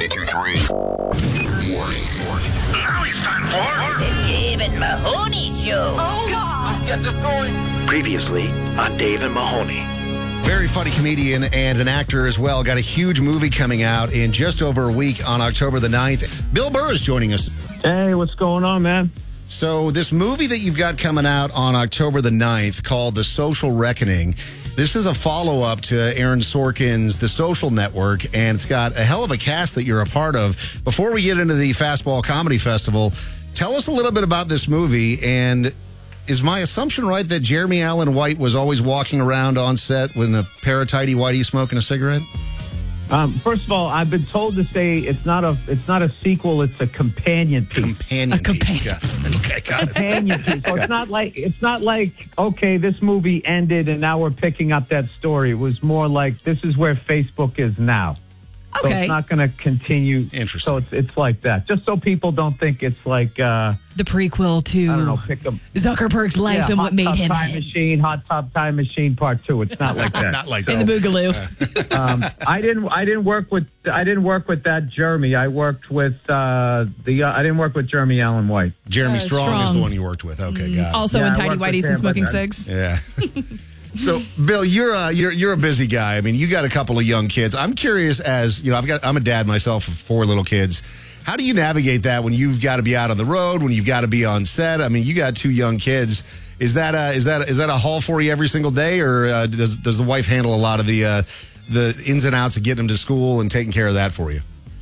92.3. Warning. Now it's time for The Dave and Mahoney Show. Oh, God. Let's get this going. Previously on Dave and Mahoney. Very funny comedian and an actor as well. Got a huge movie coming out in just over a week on October the 9th. Bill Burr is joining us. Hey, what's going on, man? So this movie that you've got coming out on October the 9th called The Social Reckoning, this is a follow-up to Aaron Sorkin's The Social Network, and it's got a hell of a cast that you're a part of. Before we get into the Fastball Comedy Festival, tell us a little bit about this movie, and is my assumption right that Jeremy Allen White was always walking around on set with a pair of tidy whitey smoking a cigarette? First of all, I've been told to say it's not a sequel; it's a companion piece. Companion piece. Got it. Okay, got it. Companion piece. So it's not like okay, this movie ended and now we're picking up that story. It was more like this is where Facebook is now. Okay. So it's not going to continue. Interesting. So it's like that. Just so people don't think it's like The prequel to I don't know, pick them. Zuckerberg's life and what made him Hot Tub Time Machine Part 2. It's not like that. Not like in that. the Boogaloo. I didn't work with that Jeremy. I worked with I didn't work with Jeremy Allen White. Jeremy Strong is Strong. the one you worked with. Okay, got it. Also Yeah, in I Tidy worked with Whities him, and Smoking but Cigs. Yeah. So, Bill, you're a busy guy. I mean, you got a couple of young kids. I'm curious, as you know, I'm a dad myself of 4 little kids. How do you navigate that when you've got to be out on the road, when you've got to be on set? I mean, you got 2 young kids. Is that a haul for you every single day, or does the wife handle a lot of the ins and outs of getting them to school and taking care of that for you?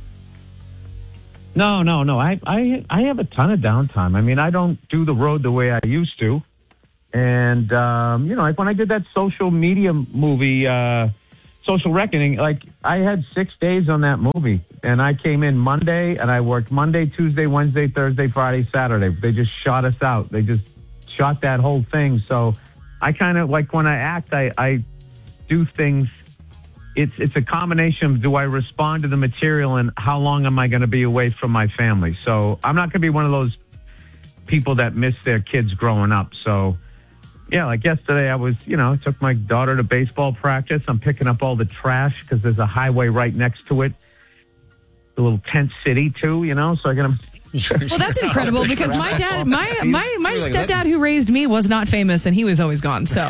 No. I have a ton of downtime. I mean, I don't do the road the way I used to. And, like when I did that social media movie, Social Reckoning, like I had 6 days on that movie. And I came in Monday and I worked Monday, Tuesday, Wednesday, Thursday, Friday, Saturday. They just shot us out. They just shot that whole thing. So I kind of like when I act, I do things. It's a combination of do I respond to the material and how long am I going to be away from my family? So I'm not going to be one of those people that miss their kids growing up. So, yeah, like yesterday I took my daughter to baseball practice. I'm picking up all the trash because there's a highway right next to it. A little tent city too, so I got to... Well, that's incredible because my dad, my stepdad who raised me was not famous and he was always gone. So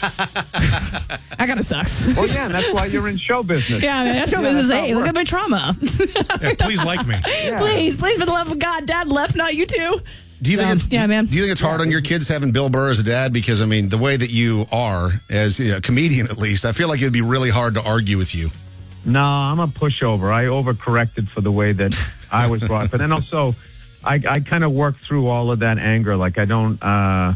that kind of sucks. Well, yeah, and that's why you're in show business. Yeah, that's show business. Hey, look at my trauma. Yeah, please like me. Yeah. Please, for the love of God, Dad left, not you too. Do you think man. Do you think it's hard on your kids having Bill Burr as a dad? Because I mean, the way that you are as a comedian, at least, I feel like it'd be really hard to argue with you. No, I'm a pushover. I overcorrected for the way that I was brought up. And then also, I kind of work through all of that anger. Like, I don't, I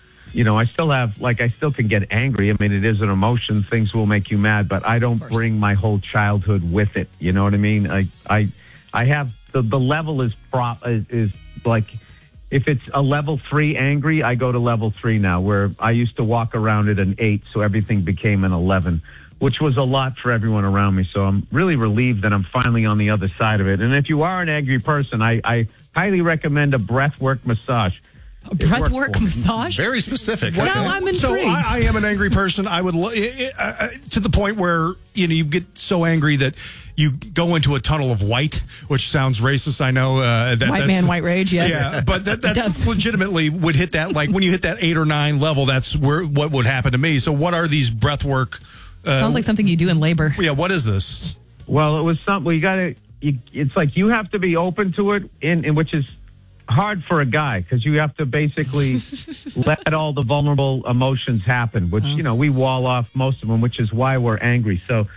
still can get angry. I mean, it is an emotion. Things will make you mad, but I don't bring my whole childhood with it. You know what I mean? I have, the level is like, if it's a level 3 angry, I go to level 3 now, where I used to walk around at an 8, so everything became an 11. Which was a lot for everyone around me. So I'm really relieved that I'm finally on the other side of it. And if you are an angry person, I highly recommend a breathwork massage. A breathwork massage? Very specific. Now I'm intrigued. So I am an angry person. I would to the point where you get so angry that you go into a tunnel of white, which sounds racist. I know white man, white rage. Yes, yeah, but that's legitimately would hit that. Like when you hit that 8 or 9 level, that's what would happen to me. So what are these breathwork? Sounds like something you do in labor. Yeah, what is this? Well, it was something it's like you have to be open to it, in which is hard for a guy because you have to basically let all the vulnerable emotions happen, which, we wall off most of them, which is why we're angry. So,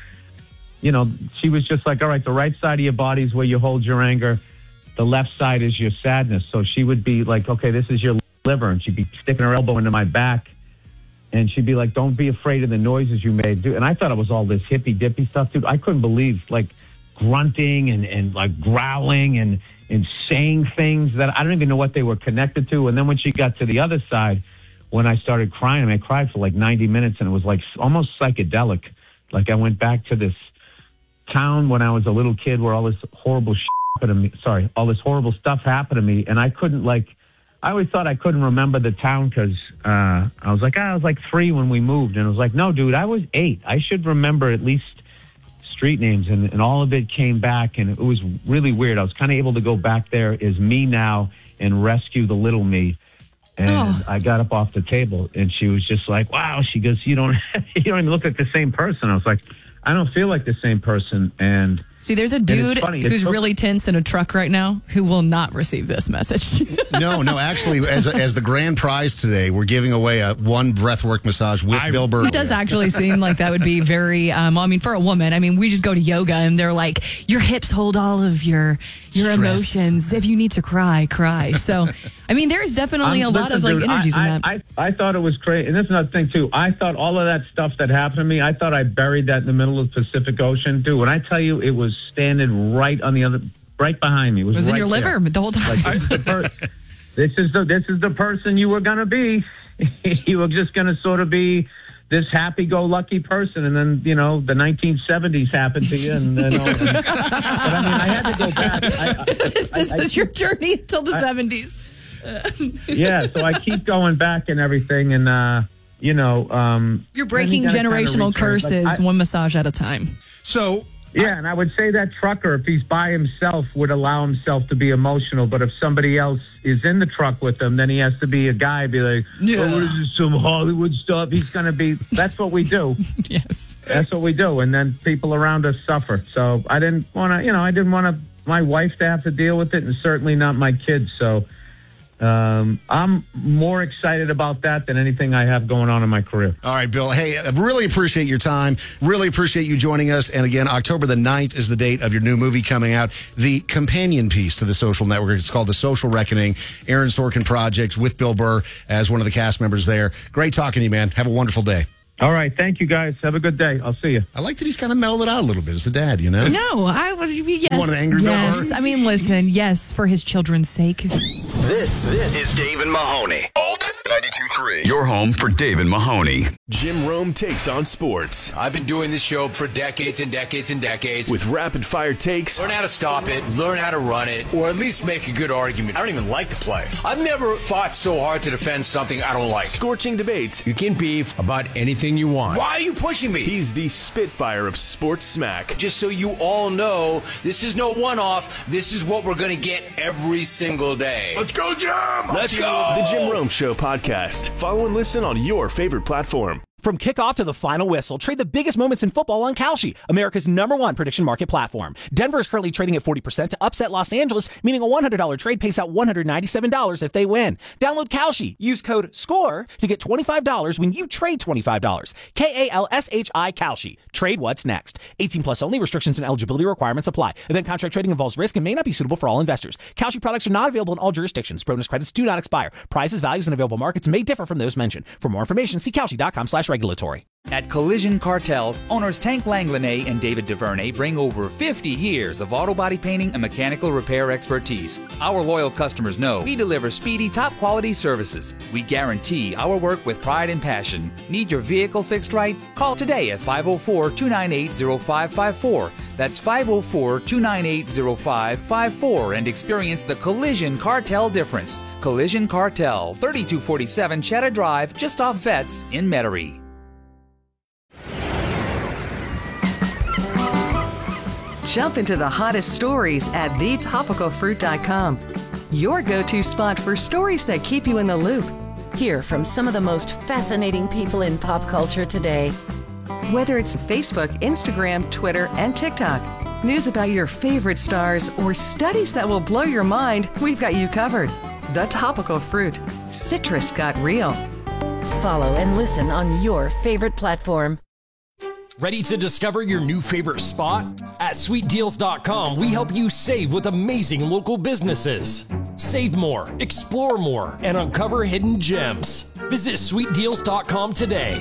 she was just like, all right, the right side of your body is where you hold your anger. The left side is your sadness. So she would be like, okay, this is your liver. And she'd be sticking her elbow into my back. And she'd be like, don't be afraid of the noises you made. And I thought it was all this hippy-dippy stuff, dude. I couldn't believe, like, grunting and like, growling and saying things that I don't even know what they were connected to. And then when she got to the other side, when I started crying, I cried for, like, 90 minutes, and it was, like, almost psychedelic. Like, I went back to this town when I was a little kid where all this horrible all this horrible stuff happened to me, and I couldn't, like... I always thought I couldn't remember the town because I was like 3 when we moved. And I was like, no, dude, I was 8. I should remember at least street names, and all of it came back, and it was really weird. I was kind of able to go back there as me now and rescue the little me. And I got up off the table, and she was just like, wow. She goes, you don't even look like the same person. I was like, I don't feel like the same person. And see, there's a dude who's really tense in a truck right now who will not receive this message. No, actually, as the grand prize today, we're giving away a one breathwork massage with Bill Burr. It does actually seem like that would be very, for a woman, we just go to yoga and they're like, your hips hold all of your emotions. If you need to cry. So, there's definitely a lot of energies in that. I thought it was crazy. And that's another thing, too. I thought all of that stuff that happened to me, I thought I buried that in the middle of the Pacific Ocean. Dude, when I tell you it was standing right behind me. It was in right your liver the whole time. This is the person you were going to be. You were just going to sort of be this happy-go-lucky person, and then, the 1970s happened to you. And then but I had to go back. This was your journey until the 70s. Yeah, so I keep going back and everything, and, you're breaking generational curses one massage at a time. So... yeah, and I would say that trucker, if he's by himself, would allow himself to be emotional. But if somebody else is in the truck with him, then he has to be a guy, be like, what is this, some Hollywood stuff? He's going to be, that's what we do. Yes. That's what we do. And then people around us suffer. So I didn't want to, my wife to have to deal with it, and certainly not my kids. So I'm more excited about that than anything I have going on in my career. All right, Bill. Hey, I really appreciate your time. Really appreciate you joining us. And again, October the 9th is the date of your new movie coming out. The companion piece to The Social Network. It's called The Social Reckoning. Aaron Sorkin Project with Bill Burr as one of the cast members there. Great talking to you, man. Have a wonderful day. All right. Thank you, guys. Have a good day. I'll see you. I like that he's kind of mellowed out a little bit as the dad, No, I was, yes. You want an angry Bill Burr? Listen, yes, for his children's sake. This is David Mahoney. Alt 92.3. Your home for David Mahoney. Jim Rome takes on sports. I've been doing this show for decades and decades and decades. With rapid-fire takes. Learn how to stop it, learn how to run it, or at least make a good argument. I don't even like the play. I've never fought so hard to defend something I don't like. Scorching debates. You can beef about anything you want. Why are you pushing me? He's the Spitfire of sports smack. Just so you all know, this is no one-off. This is what we're going to get every single day. Let's go, Jim! Let's go! The Jim Rome Show podcast. Follow and listen on your favorite platform. From kickoff to the final whistle, trade the biggest moments in football on Kalshi, America's #1 prediction market platform. Denver is currently trading at 40% to upset Los Angeles, meaning a $100 trade pays out $197 if they win. Download Kalshi. Use code SCORE to get $25 when you trade $25. KALSHI Kalshi. Trade what's next. 18 plus only. Restrictions and eligibility requirements apply. Event contract trading involves risk and may not be suitable for all investors. Kalshi products are not available in all jurisdictions. Bonus credits do not expire. Prizes, values, and available markets may differ from those mentioned. For more information, see Kalshi.com/regulatory. At Collision Cartel, owners Tank Langlanay and David DuVernay bring over 50 years of auto body painting and mechanical repair expertise. Our loyal customers know we deliver speedy, top-quality services. We guarantee our work with pride and passion. Need your vehicle fixed right? Call today at 504-298-0554. That's 504-298-0554 and experience the Collision Cartel difference. Collision Cartel, 3247 Cheddar Drive, just off Vets in Metairie. Jump into the hottest stories at thetopicalfruit.com. Your go-to spot for stories that keep you in the loop. Hear from some of the most fascinating people in pop culture today. Whether it's Facebook, Instagram, Twitter, and TikTok, news about your favorite stars, or studies that will blow your mind, we've got you covered. The Topical Fruit. Citrus got real. Follow and listen on your favorite platform. Ready to discover your new favorite spot? At SweetDeals.com, we help you save with amazing local businesses. Save more, explore more, and uncover hidden gems. Visit SweetDeals.com today.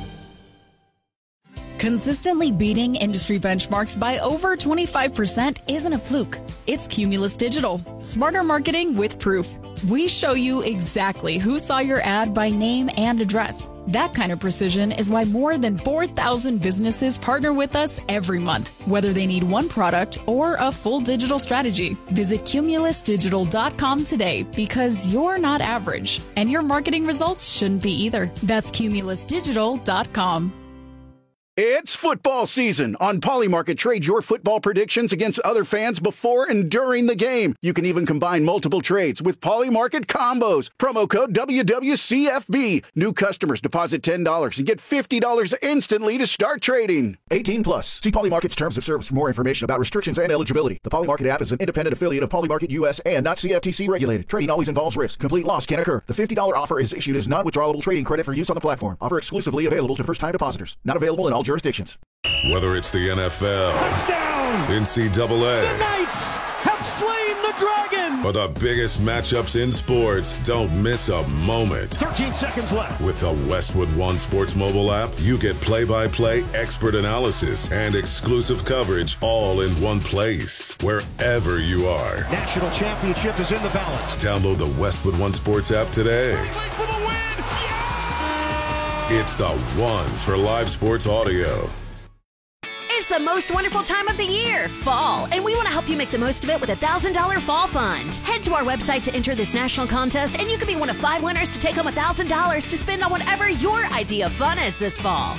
Consistently beating industry benchmarks by over 25% isn't a fluke. It's Cumulus Digital. Smarter marketing with proof. We show you exactly who saw your ad by name and address. That kind of precision is why more than 4,000 businesses partner with us every month, whether they need one product or a full digital strategy. Visit CumulusDigital.com today because you're not average, and your marketing results shouldn't be either. That's CumulusDigital.com. It's football season. On Polymarket, trade your football predictions against other fans before and during the game. You can even combine multiple trades with Polymarket combos. Promo code WWCFB. New customers deposit $10 and get $50 instantly to start trading. 18 plus. See Polymarket's terms of service for more information about restrictions and eligibility. The Polymarket app is an independent affiliate of Polymarket US and not CFTC regulated. Trading always involves risk. Complete loss can occur. The $50 offer is issued as non-withdrawable trading credit for use on the platform. Offer exclusively available to first-time depositors. Not available in all jurisdictions. Whether it's the NFL, touchdown, NCAA, the Knights have slain the dragon, or the biggest matchups in sports, don't miss a moment. 13 seconds left. With the Westwood One Sports mobile app, you get play-by-play, expert analysis, and exclusive coverage all in one place, wherever you are. National championship is in the balance. Download the Westwood One Sports app today. For the win! It's the one for live sports audio. It's the most wonderful time of the year, fall, and we want to help you make the most of it with a $1,000 fall fund. Head to our website to enter this national contest, and you could be one of 5 winners to take home $1,000 to spend on whatever your idea of fun is this fall.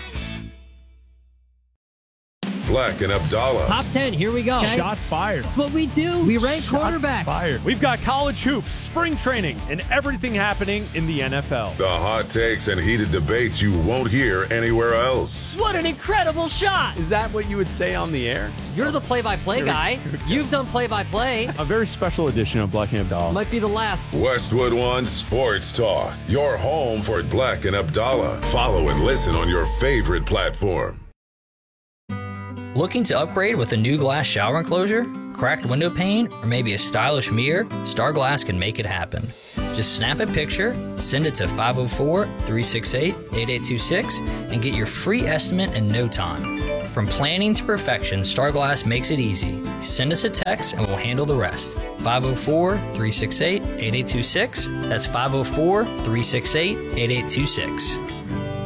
Black and Abdallah. Top 10, here we go. Okay. Shots fired. That's what we do. We rank quarterbacks. Fired. We've got college hoops, spring training, and everything happening in the NFL. The hot takes and heated debates you won't hear anywhere else. What an incredible shot. Is that what you would say on the air? You're the play-by-play guy. You've done play-by-play. A very special edition of Black and Abdallah. Might be the last. Westwood One Sports Talk. Your home for Black and Abdallah. Follow and listen on your favorite platform. Looking to upgrade with a new glass shower enclosure, cracked window pane, or maybe a stylish mirror? Star Glass can make it happen. Just snap a picture, send it to 504-368-8826, and get your free estimate in no time. From planning to perfection, Star Glass makes it easy. Send us a text and we'll handle the rest. 504-368-8826. That's 504-368-8826.